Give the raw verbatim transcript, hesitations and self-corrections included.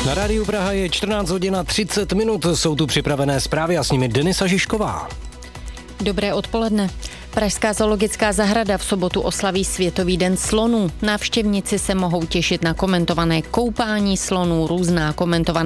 Na rádiu Praha je čtrnáct hodin a třicet minut, jsou tu připravené zprávy a s nimi Denisa Žižková. Dobré odpoledne. Pražská zoologická zahrada v sobotu oslaví Světový den slonů. Návštěvníci se mohou těšit na komentované koupání slonů, různá komentovaná